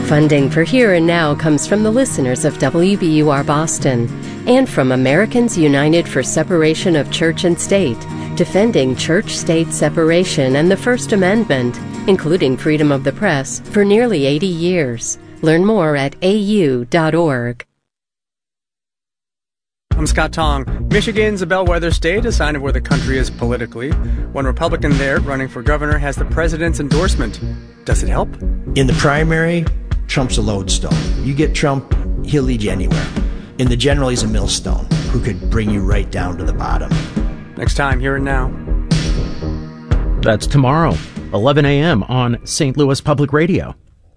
Funding for Here and Now comes from the listeners of WBUR Boston and from Americans United for Separation of Church and State, defending church-state separation and the First Amendment, including freedom of the press, for nearly 80 years. Learn more at au.org. I'm Scott Tong. Michigan's a bellwether state, a sign of where the country is politically. One Republican there running for governor has the president's endorsement. Does it help? In the primary, Trump's a lodestone. You get Trump, he'll lead you anywhere. In the general, he's a millstone who could bring you right down to the bottom. Next time, Here and Now. That's tomorrow, 11 a.m. on St. Louis Public Radio.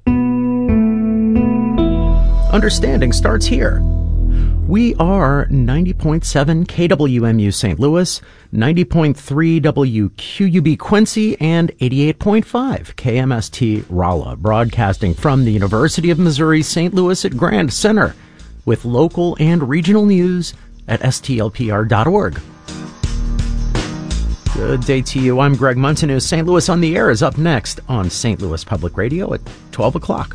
Understanding starts here. We are 90.7 KWMU St. Louis, 90.3 WQUB Quincy, and 88.5 KMST Rolla, broadcasting from the University of Missouri St. Louis at Grand Center, with local and regional news at stlpr.org. Good day to you. I'm Greg Munson. St. Louis on the Air is up next on St. Louis Public Radio at 12 o'clock.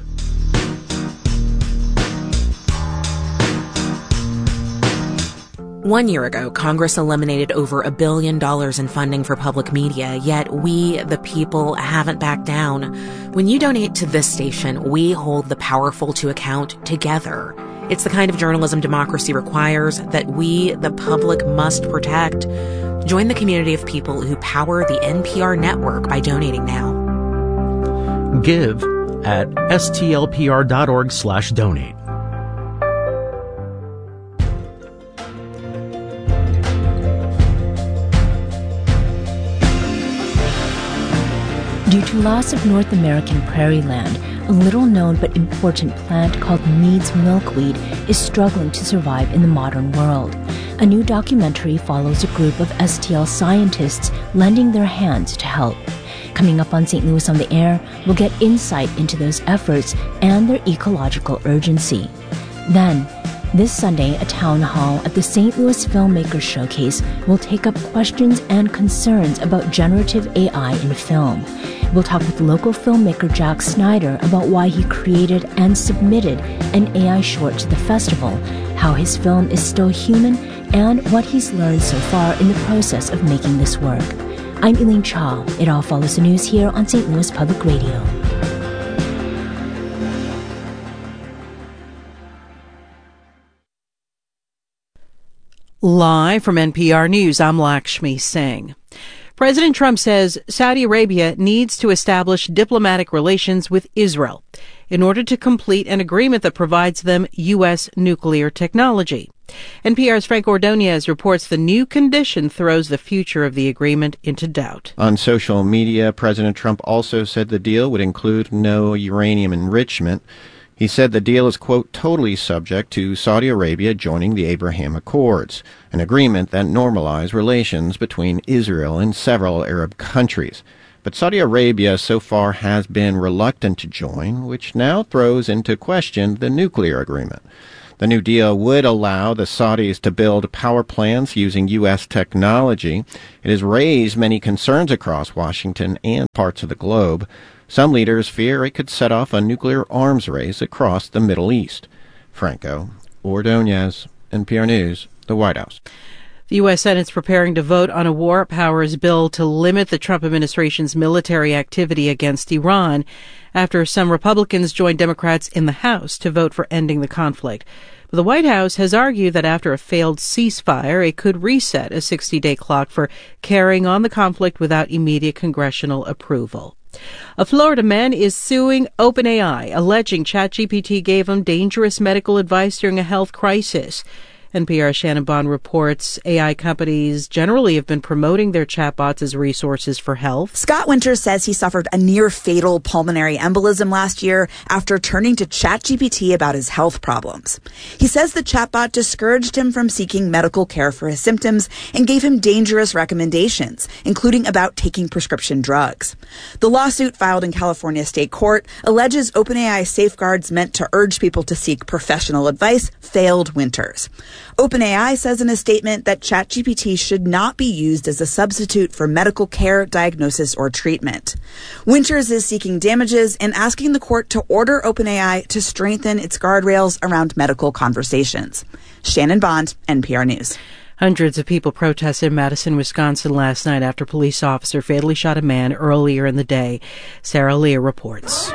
One year ago, Congress eliminated over $1 billion in funding for public media, yet we, the people, haven't backed down. When you donate to this station, we hold the powerful to account together. It's the kind of journalism democracy requires that we, the public, must protect. Join the community of people who power the NPR network by donating now. Give at stlpr.org/donate. Due to loss of North American prairie land, a little-known but important plant called Mead's milkweed is struggling to survive in the modern world. A new documentary follows a group of STL scientists lending their hands to help. Coming up on St. Louis on the Air, we'll get insight into those efforts and their ecological urgency. Then, this Sunday, a town hall at the St. Louis Filmmakers Showcase will take up questions and concerns about generative AI in film. We'll talk with local filmmaker Jack Snyder about why he created and submitted an AI short to the festival, how his film is still human, and what he's learned so far in the process of making this work. I'm Elaine Chaw. It all follows the news here on St. Louis Public Radio. Live from NPR News, I'm Lakshmi Singh. President Trump says Saudi Arabia needs to establish diplomatic relations with Israel in order to complete an agreement that provides them U.S. nuclear technology. NPR's Frank Ordonez reports the new condition throws the future of the agreement into doubt. On social media, President Trump also said the deal would include no uranium enrichment. He said the deal is, quote, totally subject to Saudi Arabia joining the Abraham Accords, an agreement that normalized relations between Israel and several Arab countries. But Saudi Arabia so far has been reluctant to join, which now throws into question the nuclear agreement. The new deal would allow the Saudis to build power plants using U.S. technology. It has raised many concerns across Washington and parts of the globe. Some leaders fear it could set off a nuclear arms race across the Middle East. Franco Ordonez, NPR News, the White House. The U.S. Senate's preparing to vote on a war powers bill to limit the Trump administration's military activity against Iran after some Republicans joined Democrats in the House to vote for ending the conflict. But the White House has argued that after a failed ceasefire, it could reset a 60-day clock for carrying on the conflict without immediate congressional approval. A Florida man is suing OpenAI, alleging ChatGPT gave him dangerous medical advice during a health crisis. NPR's Shannon Bond reports AI companies generally have been promoting their chatbots as resources for health. Scott Winters says he suffered a near-fatal pulmonary embolism last year after turning to ChatGPT about his health problems. He says the chatbot discouraged him from seeking medical care for his symptoms and gave him dangerous recommendations, including about taking prescription drugs. The lawsuit filed in California state court alleges OpenAI safeguards meant to urge people to seek professional advice failed Winters. OpenAI says in a statement that ChatGPT should not be used as a substitute for medical care, diagnosis, or treatment. Winters is seeking damages and asking the court to order OpenAI to strengthen its guardrails around medical conversations. Shannon Bond, NPR News. Hundreds of people protested in Madison, Wisconsin last night after a police officer fatally shot a man earlier in the day. Sarah Leah reports.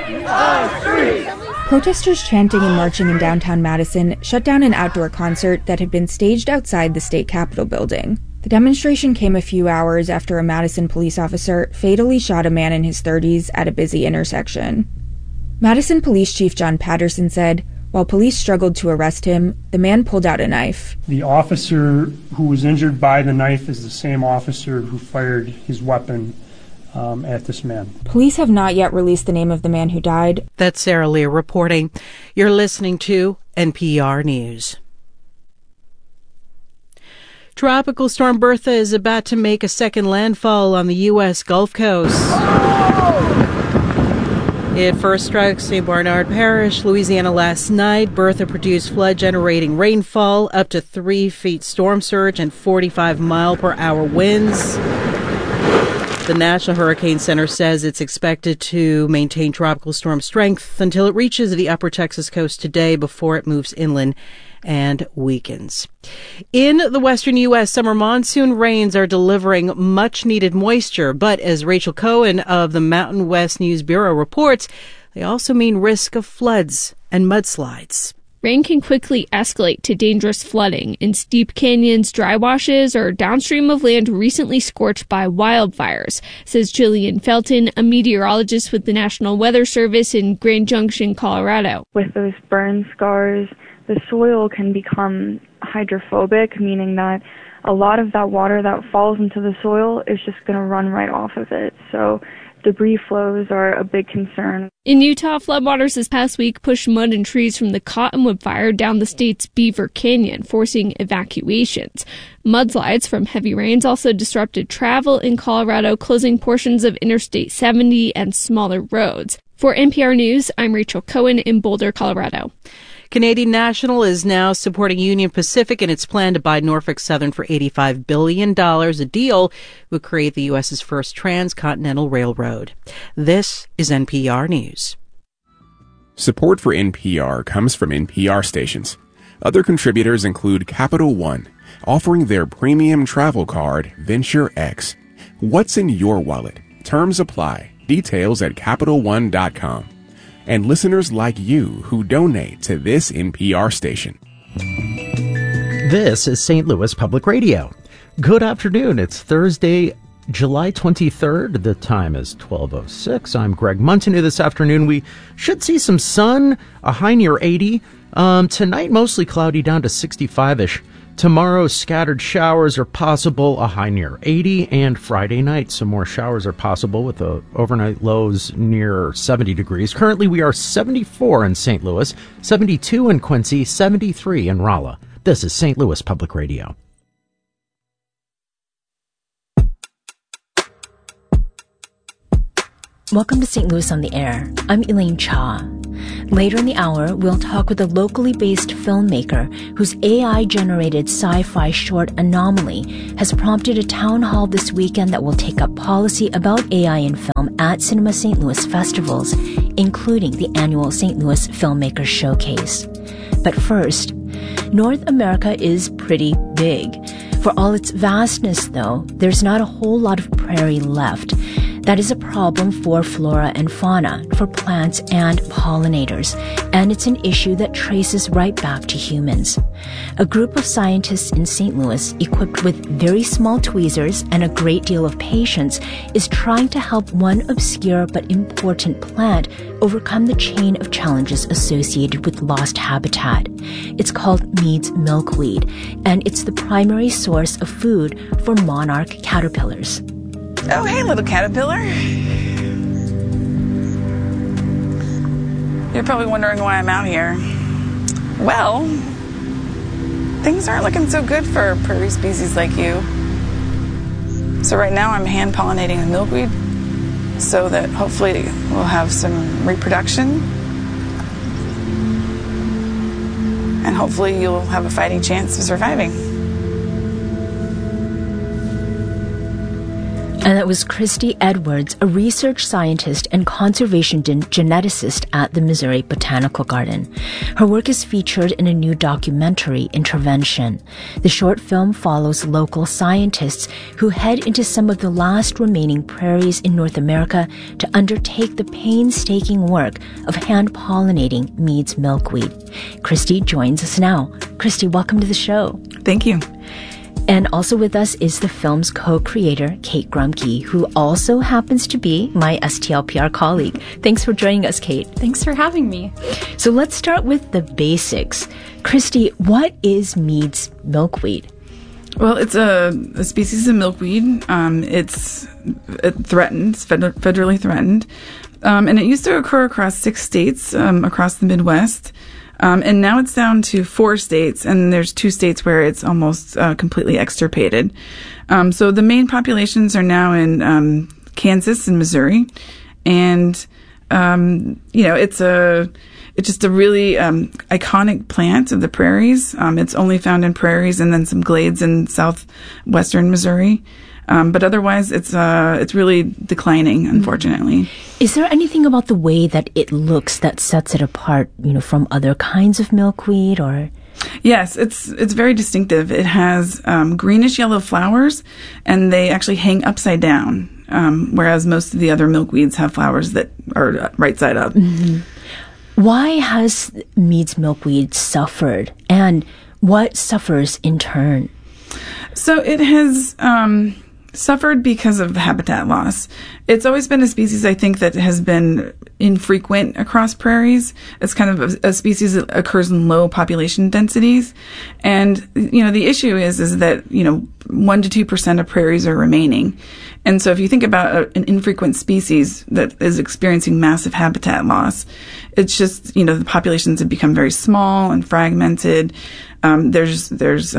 Protesters chanting and marching in downtown Madison shut down an outdoor concert that had been staged outside the state capitol building. The demonstration came a few hours after a Madison police officer fatally shot a man in his 30s at a busy intersection. Madison Police Chief John Patterson said, while police struggled to arrest him, the man pulled out a knife. The officer who was injured by the knife is the same officer who fired his weapon at this man. Police have not yet released the name of the man who died. That's Sarah Leah reporting. You're listening to NPR News. Tropical storm Bertha is about to make a second landfall on the U.S. Gulf Coast. It first struck St. Bernard Parish, Louisiana last night. Bertha produced flood-generating rainfall, up to 3 feet storm surge, and 45-mile-per-hour winds. The National Hurricane Center says it's expected to maintain tropical storm strength until it reaches the upper Texas coast today before it moves inland and weakens. In the western U.S., summer monsoon rains are delivering much-needed moisture, but as Rachel Cohen of the Mountain West News Bureau reports, they also mean risk of floods and mudslides. Rain can quickly escalate to dangerous flooding in steep canyons, dry washes, or downstream of land recently scorched by wildfires, says Jillian Felton, a meteorologist with the National Weather Service in Grand Junction, Colorado. With those burn scars, the soil can become hydrophobic, meaning that a lot of that water that falls into the soil is just going to run right off of it. So debris flows are a big concern. In Utah, floodwaters this past week pushed mud and trees from the Cottonwood Fire down the state's Beaver Canyon, forcing evacuations. Mudslides from heavy rains also disrupted travel in Colorado, closing portions of Interstate 70 and smaller roads. For NPR News, I'm Rachel Cohen in Boulder, Colorado. Canadian National is now supporting Union Pacific in its plan to buy Norfolk Southern for $85 billion. A deal would create the U.S.'s first transcontinental railroad. This is NPR News. Support for NPR comes from NPR stations. Other contributors include Capital One, offering their premium travel card, Venture X. What's in your wallet? Terms apply. Details at CapitalOne.com. And listeners like you who donate to this NPR station. This is St. Louis Public Radio. Good afternoon. It's Thursday, July 23rd. The time is 12:06. I'm Greg Montague. This afternoon we should see some sun, a high near 80. Tonight mostly cloudy down to 65-ish. Tomorrow, scattered showers are possible, a high near 80, and Friday night, some more showers are possible with the overnight lows near 70 degrees. Currently, we are 74 in St. Louis, 72 in Quincy, 73 in Rolla. This is St. Louis Public Radio. Welcome to St. Louis on the Air. I'm Elaine Cha. Later in the hour, we'll talk with a locally based filmmaker whose AI-generated sci-fi short Anomaly has prompted a town hall this weekend that will take up policy about AI in film at Cinema St. Louis festivals, including the annual St. Louis Filmmakers Showcase. But first, North America is pretty big. For all its vastness, though, there's not a whole lot of prairie left. That is a problem for flora and fauna, for plants and pollinators, and it's an issue that traces right back to humans. A group of scientists in St. Louis, equipped with very small tweezers and a great deal of patience, is trying to help one obscure but important plant overcome the chain of challenges associated with lost habitat. It's called Mead's milkweed, and it's the primary source of food for monarch caterpillars. Oh, hey, little caterpillar. You're probably wondering why I'm out here. Well, things aren't looking so good for prairie species like you. So right now I'm hand-pollinating the milkweed so that hopefully we'll have some reproduction. and hopefully you'll have a fighting chance of surviving. And that was Christy Edwards, a research scientist and conservation geneticist at the Missouri Botanical Garden. Her work is featured in a new documentary, Intervention. The short film follows local scientists who head into some of the last remaining prairies in North America to undertake the painstaking work of hand-pollinating Mead's milkweed. Christy joins us now. Christy, welcome to the show. Thank you. And also with us is the film's co-creator, Kate Grumke, who also happens to be my STLPR colleague. Thanks for joining us, Kate. Thanks for having me. So let's start with the basics. Christy, what is Mead's milkweed? Well, it's a species of milkweed. It's threatened, it's federally threatened. And it used to occur across 6 states across the Midwest. And now it's down to 4 states, and there's 2 states where it's almost completely extirpated. So the main populations are now in Kansas and Missouri, and it's just a really iconic plant of the prairies. It's only found in prairies and then some glades in southwestern Missouri. But otherwise, it's really declining, unfortunately. Is there anything about the way that it looks that sets it apart, from other kinds of milkweed, or? Yes, it's very distinctive. It has greenish yellow flowers, and they actually hang upside down, whereas most of the other milkweeds have flowers that are right side up. Mm-hmm. Why has Mead's milkweed suffered, and what suffers in turn? So it has suffered because of habitat loss. It's always been a species, I think, that has been infrequent across prairies. It's kind of a species that occurs in low population densities. And, the issue is that, 1 to 2% of prairies are remaining. And so if you think about an infrequent species that is experiencing massive habitat loss, it's just, the populations have become very small and fragmented. There's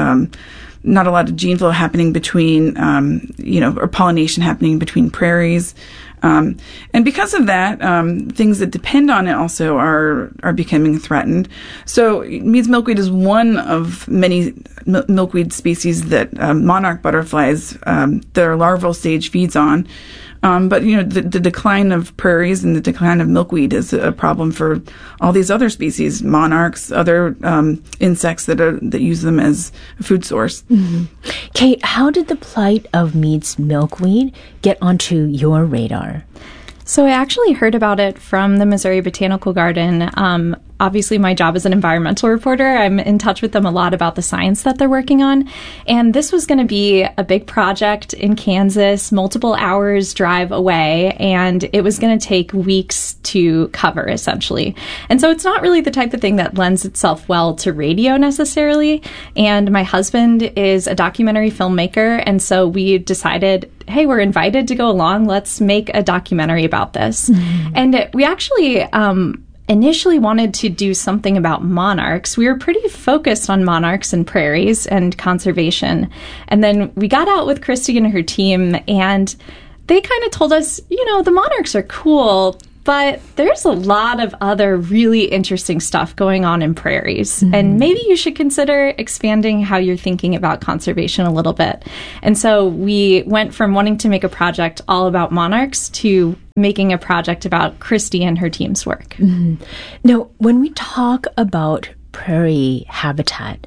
not a lot of gene flow happening between, or pollination happening between prairies. And because of that, things that depend on it also are becoming threatened. So Mead's milkweed is one of many milkweed species that monarch butterflies, their larval stage feeds on. But the decline of prairies and the decline of milkweed is a problem for all these other species, monarchs, other insects that use them as a food source. Mm-hmm. Kate, how did the plight of Mead's milkweed get onto your radar? So I actually heard about it from the Missouri Botanical Garden. Obviously, my job as an environmental reporter, I'm in touch with them a lot about the science that they're working on. And this was going to be a big project in Kansas, multiple hours drive away, and it was going to take weeks to cover, essentially. And so it's not really the type of thing that lends itself well to radio necessarily. And my husband is a documentary filmmaker, and so we decided, hey, we're invited to go along. Let's make a documentary about this. Mm-hmm. And we actually initially wanted to do something about monarchs. We were pretty focused on monarchs and prairies and conservation. And then we got out with Christy and her team, and they kind of told us, the monarchs are cool, but there's a lot of other really interesting stuff going on in prairies. Mm-hmm. And maybe you should consider expanding how you're thinking about conservation a little bit. And so we went from wanting to make a project all about monarchs to making a project about Christy and her team's work. Mm-hmm. Now, when we talk about prairie habitat,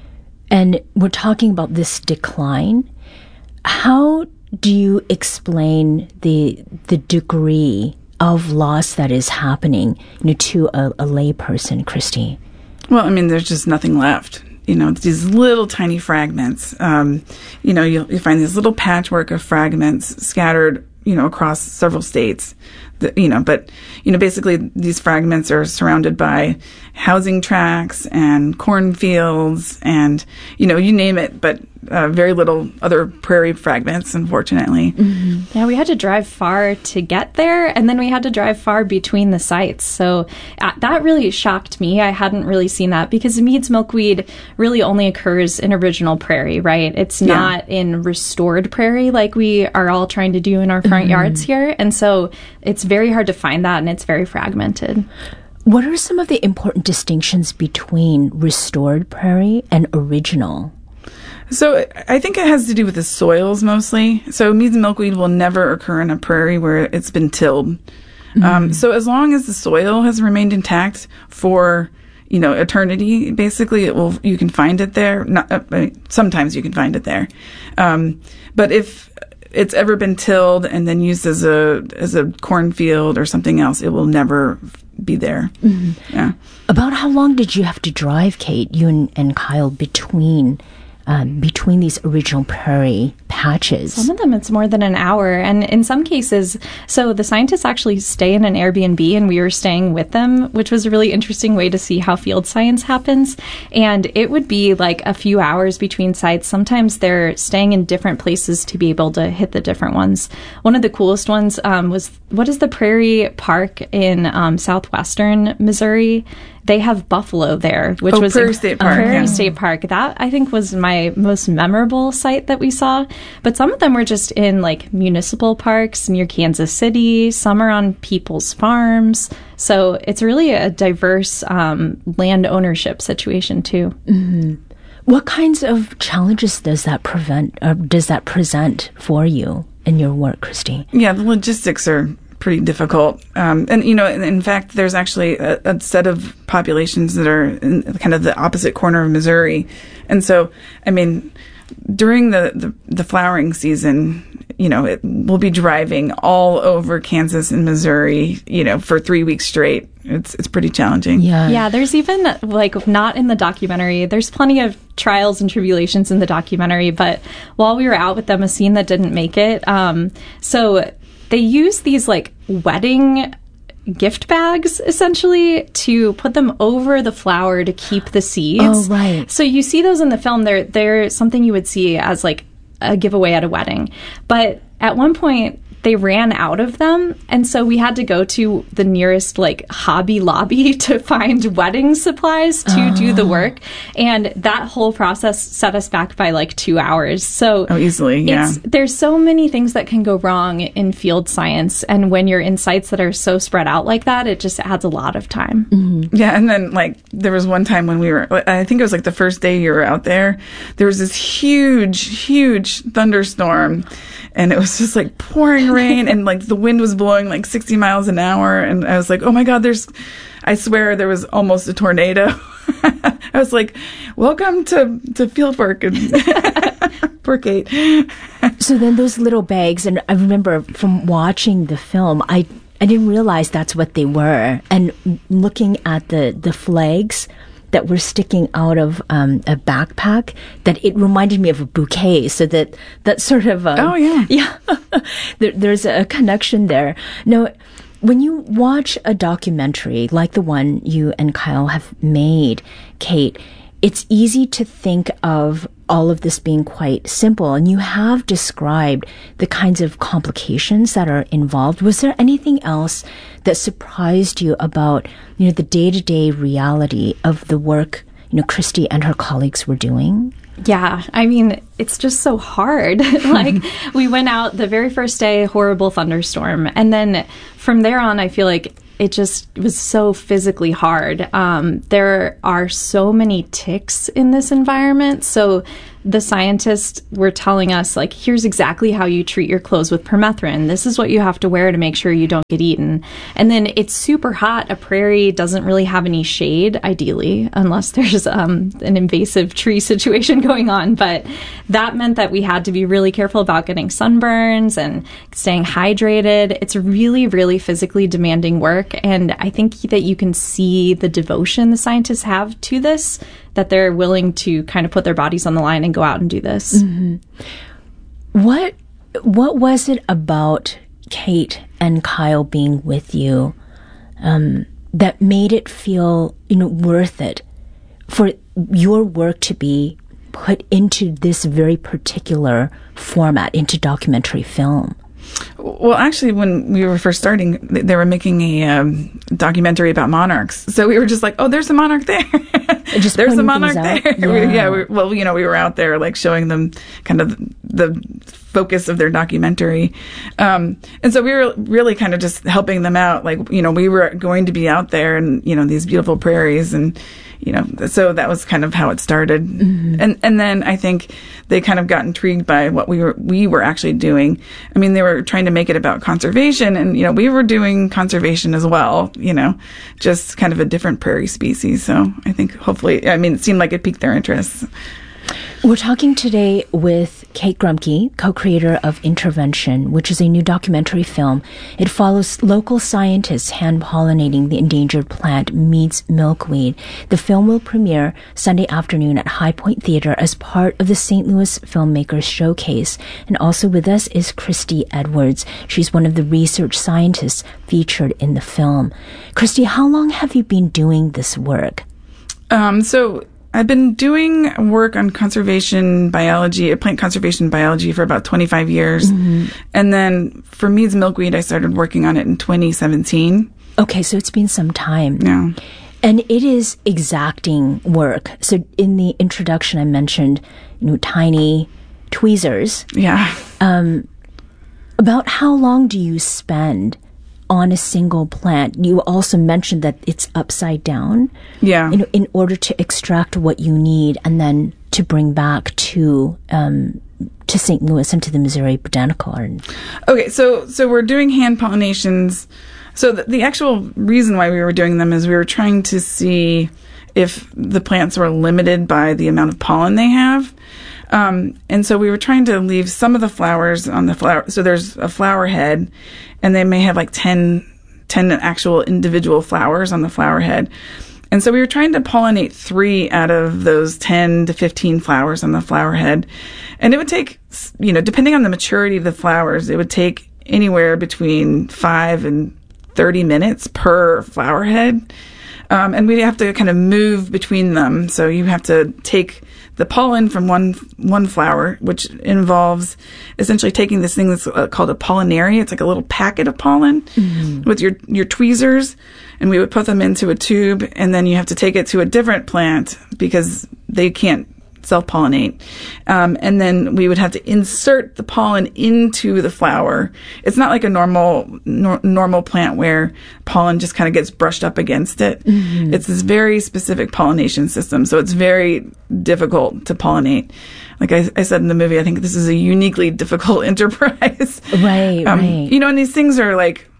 and we're talking about this decline, how do you explain the degree of loss that is happening, to a layperson, Christy? Well, there's just nothing left. It's these little tiny fragments. You'll find this little patchwork of fragments scattered, across several states. Basically these fragments are surrounded by housing tracts and cornfields and, you name it, but very little other prairie fragments, unfortunately. Mm-hmm. Yeah, we had to drive far to get there, and then we had to drive far between the sites. So that really shocked me. I hadn't really seen that because Mead's milkweed really only occurs in original prairie, right? It's not in restored prairie like we are all trying to do in our front yards here. And so it's very hard to find that, and it's very fragmented. What are some of the important distinctions between restored prairie and original? So I think it has to do with the soils mostly. So Meads milkweed will never occur in a prairie where it's been tilled. So as long as the soil has remained intact for, eternity, basically you can find it there. Sometimes you can find it there. But if it's ever been tilled and then used as a cornfield or something else, it will never be there. Mm-hmm. Yeah. About how long did you have to drive, Kate, you and Kyle, between these original prairie patches? Some of them it's more than an hour, and in some cases, so the scientists actually stay in an Airbnb, and we were staying with them, which was a really interesting way to see how field science happens. And it would be like a few hours between sites. Sometimes they're staying in different places to be able to hit the different ones. One of the coolest ones was, what is the Prairie Park in southwestern Missouri? They have buffalo there, which was Prairie State Park. Prairie State Park. That, I think, was my most memorable site that we saw. But some of them were just in like municipal parks near Kansas City. Some are on people's farms. So it's really a diverse land ownership situation too. Mm-hmm. What kinds of challenges does that present for you in your work, Christy? Yeah, the logistics are pretty difficult. And, in fact, there's actually a set of populations that are in kind of the opposite corner of Missouri. And so, during the flowering season, we'll be driving all over Kansas and Missouri, for 3 weeks straight. It's pretty challenging. Yeah, there's even, not in the documentary, there's plenty of trials and tribulations in the documentary, but while we were out with them, a scene that didn't make it, so they use these wedding gift bags essentially to put them over the flower to keep the seeds. Oh, right. So you see those in the film. They're something you would see as a giveaway at a wedding. But at one point they ran out of them, and so we had to go to the nearest Hobby Lobby to find wedding supplies to do the work, and that whole process set us back by 2 hours. So easily, yeah. There's so many things that can go wrong in field science, and when you're in sites that are so spread out like that, it just adds a lot of time. Mm-hmm. Yeah, and then there was one time when we were, I think it was the first day you were out there, there was this huge thunderstorm, and it was just pouring rain, and the wind was blowing 60 miles an hour, and I was oh my God, I swear there was almost a tornado. I was welcome to field work. And poor Kate. So then those little bags, and I remember from watching the film, I didn't realize that's what they were, and looking at the flags that were sticking out of a backpack, that it reminded me of a bouquet. So that sort of there's a connection there. Now, when you watch a documentary like the one you and Kyle have made, Kate, it's easy to think of all of this being quite simple, and you have described the kinds of complications that are involved. Was there anything else that surprised you about, the day-to-day reality of the work, Christy and her colleagues were doing? Yeah, it's just so hard. We went out the very first day, horrible thunderstorm, and then from there on, I feel it just was so physically hard. There are so many ticks in this environment. So the scientists were telling us, here's exactly how you treat your clothes with permethrin. This is what you have to wear to make sure you don't get eaten. And then it's super hot. A prairie doesn't really have any shade, ideally, unless there's an invasive tree situation going on. But that meant that we had to be really careful about getting sunburns and staying hydrated. It's really, really physically demanding work. And I think that you can see the devotion the scientists have to this, that they're willing to kind of put their bodies on the line and go out and do this. Mm-hmm. What was it about Kate and Kyle being with you that made it feel, worth it for your work to be put into this very particular format, into documentary film? Well, actually, when we were first starting, they were making a documentary about monarchs. So we were just like, oh, there's a monarch there. There's a monarch there. Yeah. We were out there like showing them kind of the focus of their documentary. And so we were really kind of just helping them out. Like, we were going to be out there and, these beautiful prairies and, so that was kind of how it started. Mm-hmm. And then I think they kind of got intrigued by what we were actually doing. I mean, they were trying to make it about conservation and, we were doing conservation as well, just kind of a different prairie species. So I think hopefully, it seemed like it piqued their interest. We're talking today with Kate Grumke, co-creator of Intervention, which is a new documentary film. It follows local scientists hand-pollinating the endangered plant Mead's milkweed. The film will premiere Sunday afternoon at High Point Theater as part of the St. Louis Filmmakers Showcase. And also with us is Christy Edwards. She's one of the research scientists featured in the film. Christy, how long have you been doing this work? So I've been doing work on conservation biology, plant conservation biology for about 25 years. Mm-hmm. And then for Mead's milkweed, I started working on it in 2017. Okay, so it's been some time. Yeah. And it is exacting work. So in the introduction, I mentioned, tiny tweezers. Yeah. About how long do you spend on a single plant? You also mentioned that it's upside down. Yeah. In order to extract what you need and then to bring back to St. Louis and to the Missouri Botanical Garden. Okay, so we're doing hand pollinations. So the actual reason why we were doing them is we were trying to see if the plants were limited by the amount of pollen they have. And so we were trying to leave some of the flowers on the flower. So there's a flower head, and they may have like 10 actual individual flowers on the flower head. And so we were trying to pollinate 3 out of those 10 to 15 flowers on the flower head. And it would take, depending on the maturity of the flowers, it would take anywhere between 5 and 30 minutes per flower head. And we'd have to kind of move between them. So you have to take the pollen from one flower, which involves essentially taking this thing that's called a pollinaria. It's like a little packet of pollen with your tweezers, and we would put them into a tube, and then you have to take it to a different plant because they can't self-pollinate. And then we would have to insert the pollen into the flower. It's not like a normal plant where pollen just kind of gets brushed up against it. Mm-hmm. It's this very specific pollination system. So it's very difficult to pollinate. Like I said in the movie, I think this is a uniquely difficult enterprise. Right, right. And these things are like,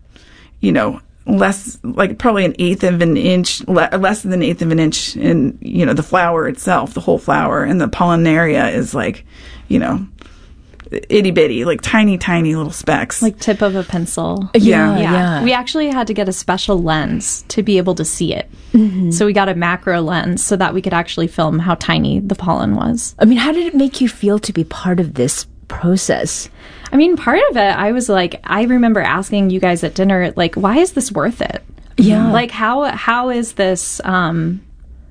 less, like probably an eighth of an inch, less than an eighth of an inch in, the flower itself, the whole flower. And the pollinaria is like, itty bitty, like tiny little specks. Like tip of a pencil. Yeah. We actually had to get a special lens to be able to see it. Mm-hmm. So we got a macro lens so that we could actually film how tiny the pollen was. I mean, how did it make you feel to be part of this process? I mean, part of it, I was like, I remember asking you guys at dinner, like, why is this worth it? Yeah. Like, how is this, And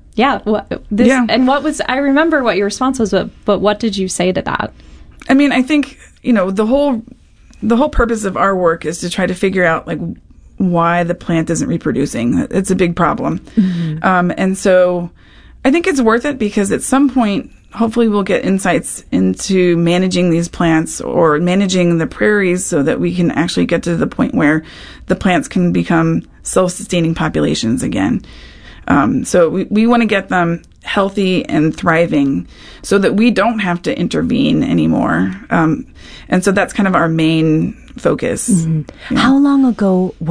what was, I remember what your response was, but what did you say to that? I mean, I think, the whole purpose of our work is to try to figure out, like, why the plant isn't reproducing. It's a big problem. Mm-hmm. And so I think it's worth it because at some point, hopefully we'll get insights into managing these plants or managing the prairies so that we can actually get to the point where the plants can become self-sustaining populations again. So we want to get them healthy and thriving so that we don't have to intervene anymore. And so that's kind of our main focus. Mm-hmm. How long ago